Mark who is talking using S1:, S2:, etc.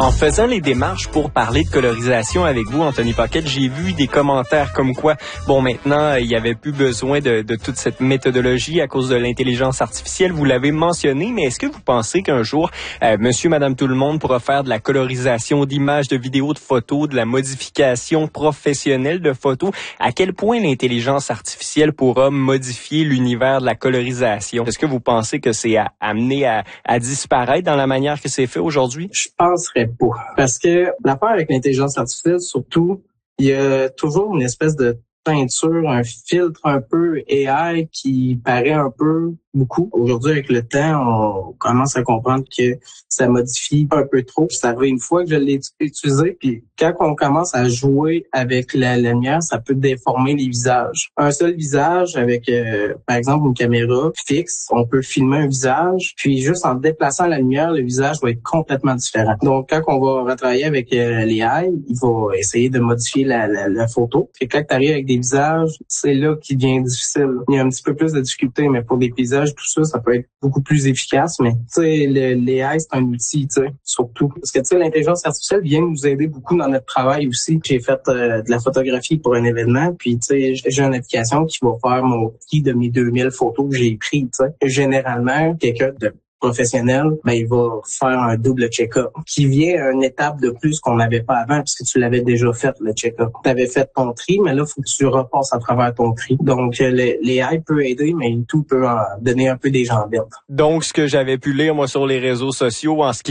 S1: En faisant les démarches pour parler de colorisation avec vous, Anthony Paquette, j'ai vu des commentaires comme quoi, maintenant, il n'y avait plus besoin de toute cette méthodologie à cause de l'intelligence artificielle. Vous l'avez mentionné, mais est-ce que vous pensez qu'un jour, monsieur, madame, tout le monde pourra faire de la colorisation d'images, de vidéos, de photos, de la modification professionnelle de photos? À quel point l'intelligence artificielle pourra modifier l'univers de la colorisation? Est-ce que vous pensez que c'est amené à disparaître dans la manière que c'est fait aujourd'hui?
S2: Je penserais pas. Parce que l'affaire avec l'intelligence artificielle, surtout, il y a toujours une espèce de teinture, un filtre un peu AI qui paraît un peu beaucoup. Aujourd'hui, avec le temps, on commence à comprendre que ça modifie un peu trop. Ça arrive une fois que je l'ai utilisé, puis quand on commence à jouer avec la lumière, ça peut déformer les visages. Un seul visage avec, par exemple, une caméra fixe, on peut filmer un visage, puis juste en déplaçant la lumière, le visage va être complètement différent. Donc, quand on va retravailler avec l'AI, il va essayer de modifier la photo. Puis quand tu arrives avec des visages, c'est là qu'il devient difficile. Il y a un petit peu plus de difficulté, mais pour des paysages, tout ça peut être beaucoup plus efficace. Mais tu sais, l'AI, c'est un outil, tu sais, surtout. Parce que tu sais, l'intelligence artificielle vient nous aider beaucoup dans notre travail aussi. J'ai fait de la photographie pour un événement, puis tu sais, j'ai une application qui va faire mon tri de mes 2000 photos que j'ai prises, tu sais. Généralement, quelqu'un de professionnel, il va faire un double check-up qui vient à une étape de plus qu'on n'avait pas avant parce que tu l'avais déjà fait, le check-up. Tu avais fait ton tri, mais là, il faut que tu repasses à travers ton tri. Donc, l'AI peut aider, mais tout peut en donner un peu des jambettes.
S1: Donc, ce que j'avais pu lire, moi, sur les réseaux sociaux, en ce qui